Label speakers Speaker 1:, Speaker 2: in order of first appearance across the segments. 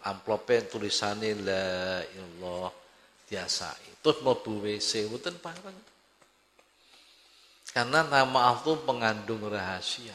Speaker 1: amplope tulisane la ilallah biasa. Terus mlebu WC mboten pareng. Karena nama Allah itu mengandung rahasia.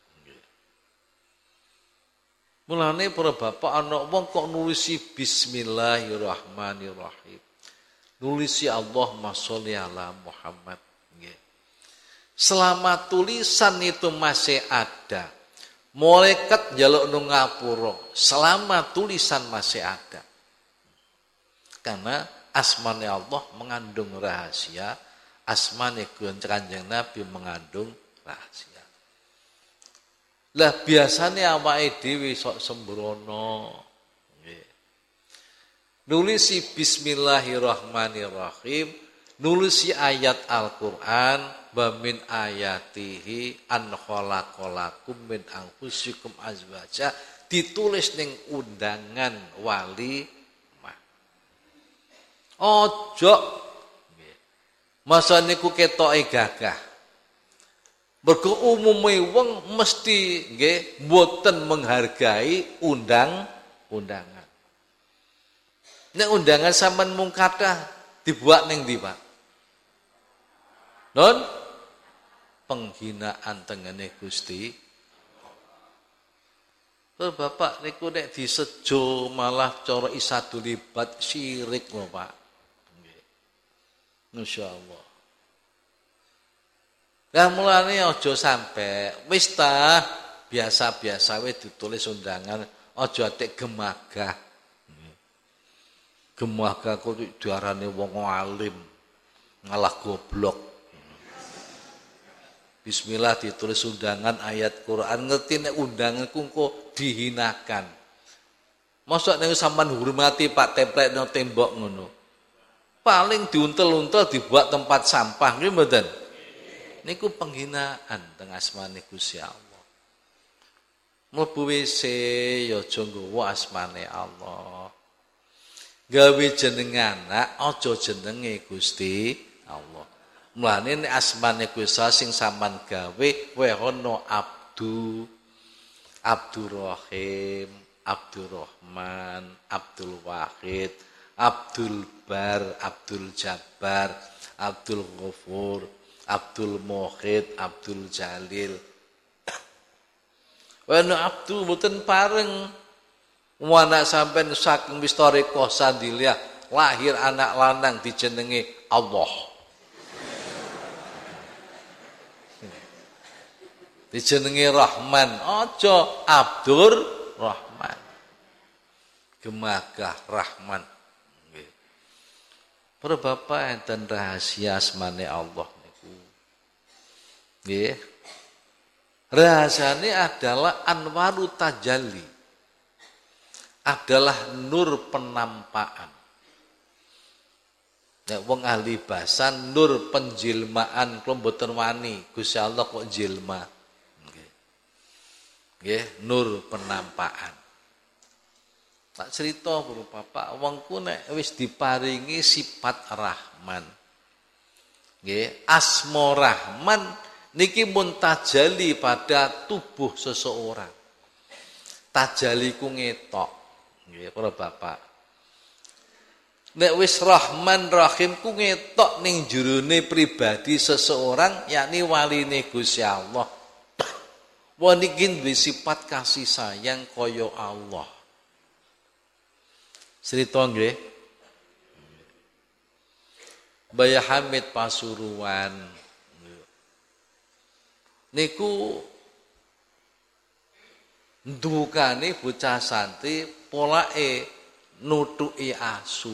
Speaker 1: Mulane para bapak ana wong kok nulisi bismillahirrahmanirrahim. Nulisi Allahumma sholli ala Muhammad. Selama tulisan itu masih ada, malaikat njaluk nang ngapura. Selama tulisan masih ada. Karena asmane Allah mengandung rahasia, asmane Kanjeng Nabi mengandung rahasia. Lah biasane awake dhewe sok sembrono. Nggih. Nulisi bismillahirrahmanirrahim, nulisi ayat Al-Qur'an, wa min ayatihi an khalaqalakum min anfusikum azwaja, ditulis ning undangan wali mah. Ojo nggih. Masa niku ketoke gagah. Mergo umume wong mesti nggih mboten menghargai undangan. Nek undangan sampean mung kathah dibuat ning ndi, Pak? Non penghinaan tengene Gusti. Bapak niku nek disejo malah cara isadulibat syirik lho, Pak. Nggih. Masyaallah. Lah mulane aja sampe wis ta biasa-biasa wis ditulis undangan, aja atik gemagah. Gemagah kok diarani wong alim, ngalah goblok. Bismillah ditulis undangan ayat Quran, ngerti nek undangan ku engko dihinakan. Mosok nek sampean hormati Pak template nang tembok ngono. Paling diuntel-untel dibuat tempat sampah nggih mboten? Niku penghinaan teng asmane Gusti Allah. Mlebu WC ya aja nggawa asmane Allah. Gawe jeneng anak aja jenenge Gusti Allah. Mulane nek asmane Gusti sing sampean gawe wae ana Abdu, Abdurrahim, Abdurrahman, Abdul Wahid, Abdul Bar, Abdul Jabbar, Abdul Ghafur, Abdul Muhid, Abdul Jalil. Wana Abdul mboten pareng. Anak sampean saking wis thariqah Sandiliyah lahir anak lanang dijenengi Allah. Dijenengi Rahman, aja Abdur Rahman. Gemagah Rahman. Nggih. Para bapak enten rahasia asmane Allah. Nggih. Rahasiane adalah anwaru tajalli. Adalah nur penampakan. Nek wong ahli bahasa nur penjilmaan kula mboten wani, Gusti Allah kok jilma. Nggih. Nggih, nur penampakan. Tak cerita Bro Bapak, wongku nek wis diparingi sifat Rahman. Nggih, asma Rahman niki mun tajali pada tubuh seseorang. Tajali ku ngetok. Nggih, para bapak. Nek wis Rahman Rahim ku ngetok ning jerone pribadi seseorang, yakni waline Gusti Allah. Wong niki duwe sifat kasih sayang kaya Allah. Cerita nggih. Mbah Hamid Pasuruan niku ndukane bocah santri polake nutuki asu.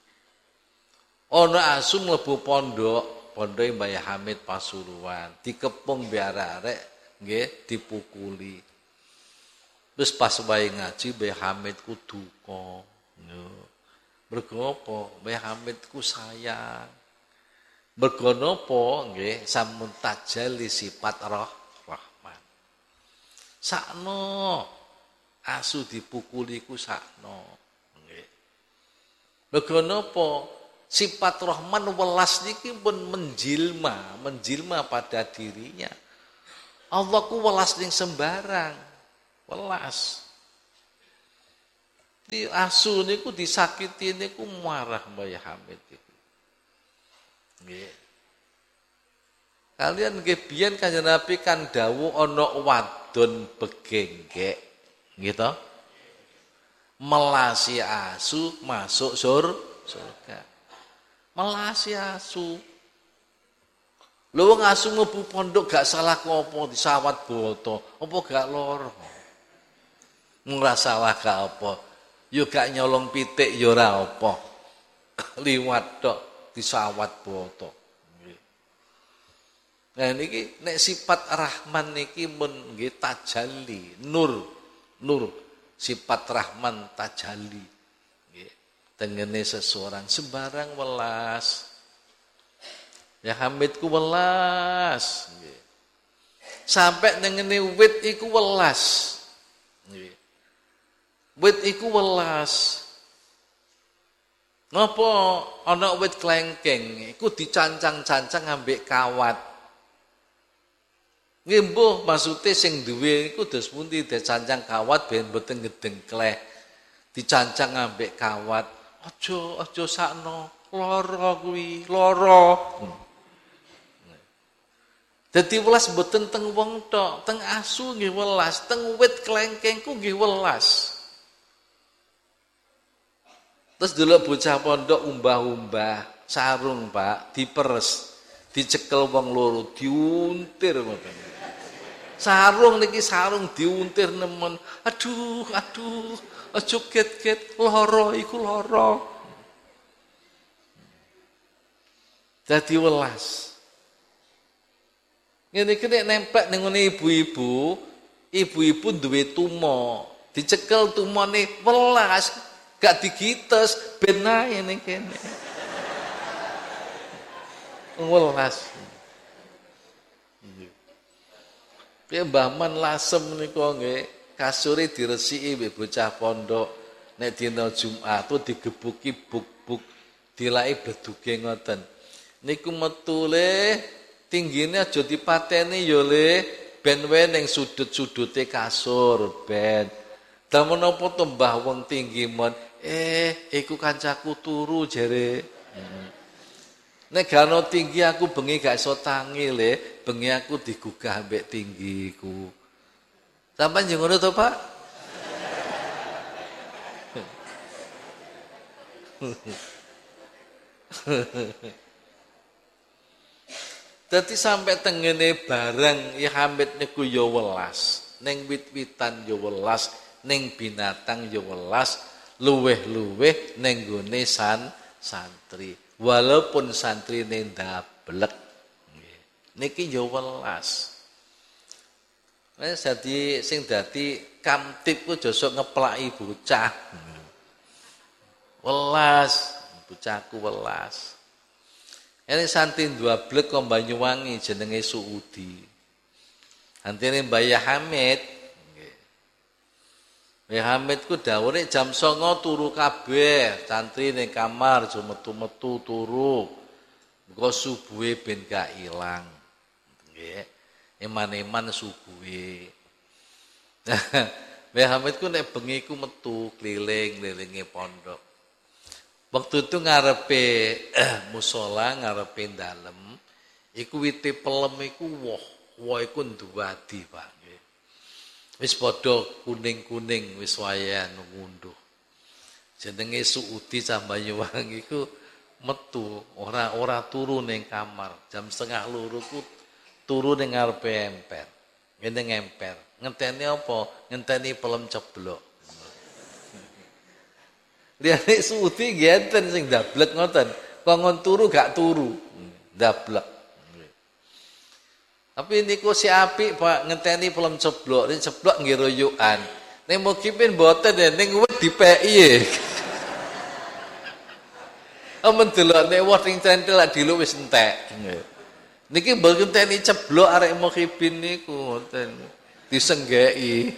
Speaker 1: Ana asu mlebu pondok, pondoke Mbah Hamid Pasuruan, dikepung mbek arek-arek nggih dipukuli. Terus pas wae ngaji Mbah Hamid ku duka. Mergo apa? Mbah Hamid ku sayang. Mergo napa nggih sampun tajali sifat Rahman. Sakno asu dipukuli ku sakno nggih. Mergo napa sifat Rahman welas niki pun menjilma pada dirinya. Allah ku welas ning sembarang. Welas. Di asu niku disakiti niku marah Mbah Hamid iku. Nggih. Kalian nggih biyen Kanjeng Nabi kan dawuh ana wadon begenggek. Gitu. Melasi asu masuk surga. Melasi asu. Lho wong asu mlebu pondok gak salah apa disawat boto, apa gak loro. Ora salah gak apa. Yo gak nyolong pitik yo ora apa. Liwat tok disawat boto. Nah niki nek sifat Rahman niki mun nggih tajalli, nur sifat Rahman tajalli. Nggih. Tengene seseorang sembarang welas. Ya Hamidku welas. Nggih. Sampai tengene wit iku welas. Nggih. Wit iku welas. Napa ana wit klengkeng iku dicancang-cancang ambek kawat. Nggih mbuh maksude sing duwe iku dos pundi dicancang kawat ben mboten ngedengkleh. Dicancang ambek kawat. Aja sakno lara kuwi, lara. Dadi welas mboten teng wong tok, teng asu nggih welas, teng wit klengkengku nggih welas. Terus delok bocah pondok umbah-umbah sarung, Pak, diperes, dicekel wong loro, diuntir ngoten. Sarung niki sarung diuntir nemen. Aduh, aja get-get lara iku lara. Dadi welas. Ngene iki nek nempel ning ngene ibu-ibu duwe tuma, dicekel tumane welas, gak digites ben ae ning kene. Welas. Piye Mbah Man lasem nika nggih, kasure diresiki mbek bocah pondok. Nek dina Jumat tuh digebuki buk-buk, dilaki bleduge ngoten. Niku metu le tinggine aja dipateni ya le, ben wae ning sudut-sudute kasur ben. Lah menapa to Mbah wong tinggi mon, iku kancaku turu jere. Nek gak ono tinggi aku bengi gak iso tangi le, bengi aku digugah mbek tinggiku. Sampeyan yo ngono to, Pak? Dadi sampai tengene barang ya Hamid niku ya welas, ning wit-witan ya welas, ning binatang ya welas, luweh-luweh ning gone santri. Walaupun santrine ndablek. Niki ya welas. Wis dadi sing dadi kamtip ku aja sok ngeplaki bocah. Welas, bocahku welas. Ini santri Dwablek kok Banyuwangi jenenge Suudi. Antene Mbah Hamid. Mbah Hamid ku dawuhe jam 09.00 turu kabeh, santri ning kamar aja metu-metu turu. Engko subuhe ben gak ilang. Nggih. Eman-eman subuhe. Mbah Hamid ku nek bengi ku metu keliling-kelilinge pondok. Waktu itu ngarepe musola, ngarepe dalem, iku wite pelem iku woh iku nduwadi, Pak. Wis padha kuning-kuning wis wayahe ngunduh. Jenenge Suudi cah Banyuwangi iku metu, ora turu ning kamar. Jam 01.30 ku turu ning ngarepe emper. Ngene ngemper. Ngenteni apa? Ngenteni pelem ceblok. Liyane Suudi ngenten sing ndablek ngoten. Kongkon turu gak turu. Ndablek. Tapi niku si apik Pak ngenteni pelem ceblok, ning ceblok nggih royokan. Ning mukipin mboten ning wit dipeki. Amun delok nek wong sing centil lak diluk wis entek. Niki mboten ngenteni ceblok arek mukipin niku ngoten. Disenggeki.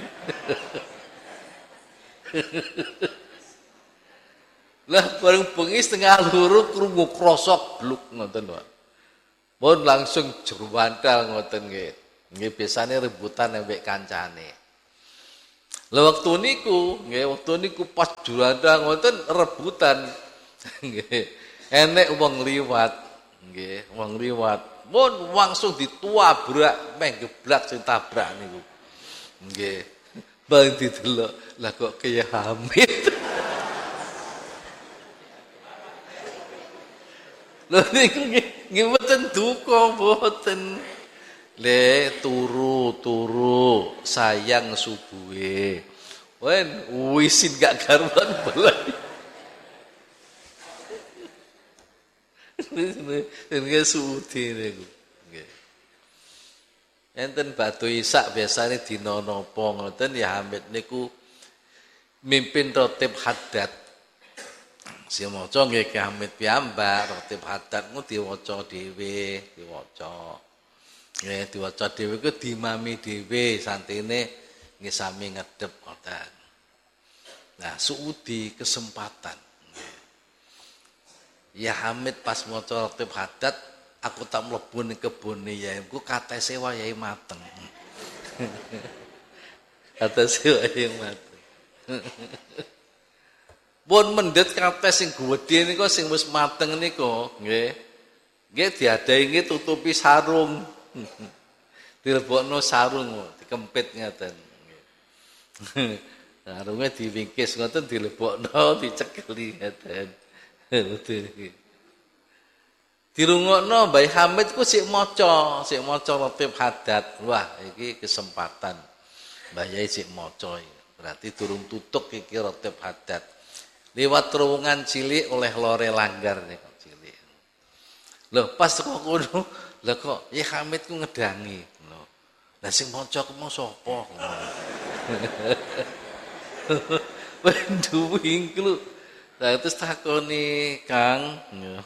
Speaker 1: Lah bareng bengi 01.30 krungu krosok bluk ngoten Pak. Pun langsung jruwantal ngoten nggih. Nggih biasane rebutan ambek kancane. Lah wektu niku pas Juanda ngoten rebutan. Nggih. Enek wong liwat, nggih, wong liwat. Mun langsung dituabrak, meh geblak sing tabrak niku. Nggih. Bang didelok, lah kok kaya Hamid. Lho niku nggih mboten duka mboten. Le turu sayang subuhe. Wen wisin gak karuan belah. Nggih suudi niku. Nggih. Enten batu isak biasane dina napa ngoten ya Hamid niku mimpin rotib haddad. Sing maca nggih Ki Hamid piyambak, rotib haddad ku diwaca dhewe, diwaca. Nggih diwaca dhewe ku dimami dhewe santene nggih sami ngedhep ngoten. Nah, suudi kesempatan. Ya Hamid pas maca rotib haddad aku tak mlebu ning kebone yaimku katese wayahe mateng. Katese wayahe mateng. Pun mendhet kates sing gedhe niku sing wis mateng niku, nggih. Nggih diadahi tutupi sarung. Dilebokno sarung, dikempit ngaten. Sarunge diwingkis ngoten dilebokno, dicekeli ngaten. Dirungokno Mbah Hamid ku sik maca rotib haddad. Wah, iki kesempatan. Mbah Yai sik maca iki. Berarti durung tutuk iki rotib haddad. Liwat terowongan cilik oleh lore langgar niku cilik. Lho, pas kok kono, lha kok ya Hamid ku ngedangi. Lho. Lah sing maca ku mau sapa? Wendu iku. Lah terus takoni Kang.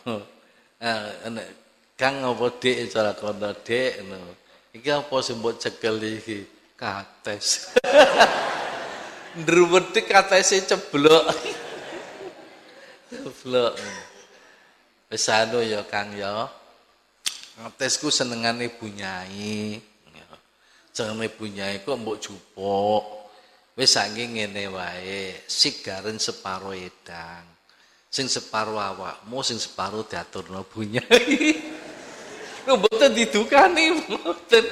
Speaker 1: Kang apa Dik cara kono Dik ngono. Iki apa sing mbok cekel iki? Kates. Ndruwetik katese ceblok. Ceblok. Wis anu ya Kang ya. Katesku senengane Bu Nyai. Senengane Bu Nyai kok mbok jupuk. Wis saiki ngene wae, sigaren separo edang. Sing separo awakmu, sing separo diaturno Bu Nyai. Lho mboten didukani mboten.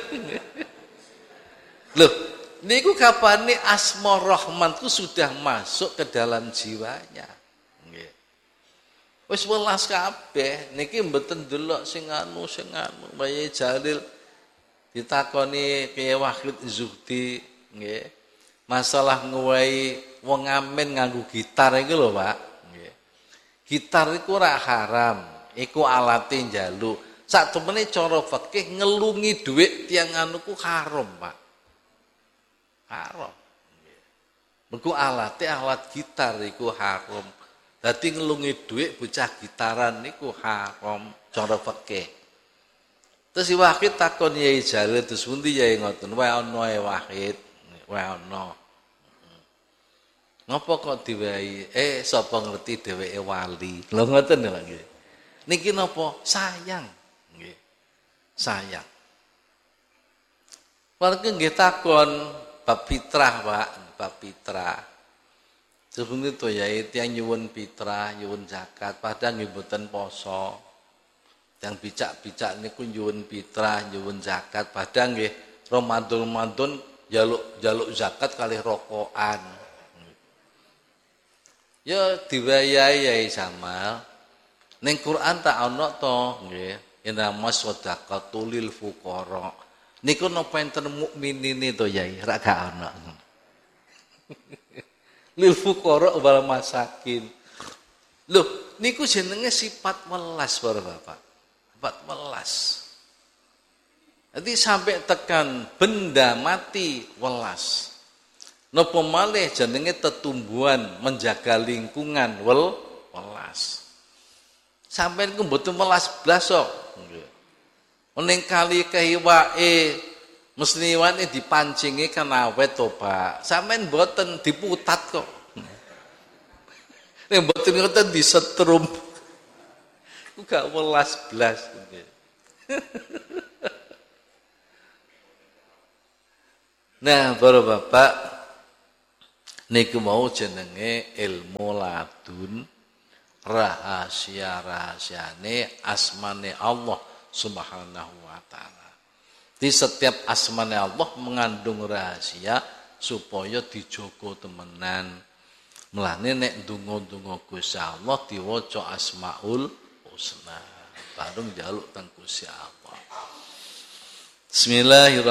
Speaker 1: Loh, niku kapane Asma Rahman itu sudah masuk ke dalam jiwanya. Nggih. Wis welas kabeh, niki mboten delok sing anu. Bayi Jalil ditakoni Kiai Wahid Zuhdi, nggih. Masalah nguwahi wong amin nganggo gitar iki lho, Pak. Gitar iku ora haram, iku alate njaluk. Saktemene cara fikih ngelungi dhuwit tiyang anu ku haram, Pak. Haram. Mergo alate alat gitar iku haram. Dadi ngelungi dhuwit bocah gitaran niku haram cara fikih. Terus Wahid takon Yai Jalil terus pundi Yai ngoten, wae ana Wahid, wae ana. Ngapa kok diwehi? Sapa ngerti dheweke wali. Lho ngoten lho nggih. Niki napa? Sayang. Nggih. Sayang. Warga nggih takon bab fitrah, Pak, bab fitrah. Sebenarnya to Yai tiyang nyuwun fitrah, nyuwun zakat, padahal nggih mboten poso. Yang bijak-bijak niku nyuwun fitrah, nyuwun zakat, padahal nggih Ramadan jaluk zakat kalih rokokan. Ya diwayahi Yai Jamal. Ning Quran tak ana to, nggih. Innamas shadaqatul lil fuqara. Niku napa enten mukminine to Yai, ra gak ana. Lil fuqara wal masakin. Lho, niku jenenge sifat welas para Bapak. Sifat welas. Nanti sampai tekan benda mati welas. Napa malih jenenge tetumbuhan menjaga lingkungan welas. Sampeyan ku mboten welas blas kok. Ning kali kehiwake mesniwane dipancingi kan awet to, Pak. Sampeyan mboten diputat kok. Nek mboten ngoten disetrum. Ku gak welas blas. Nah, para Bapak Niku mau jenenge ilmu ladun, rahasia-rahasiane asmane Allah Subhanahu wa taala. Di setiap asmane Allah mengandung rahasia supaya dijogo temenan. Mulane nek ndonga-ndonga Gusti Allah diwaca Asmaul Husna. Bareng njaluk teng Gusti Allah. Bismillahirrahmanirrahim.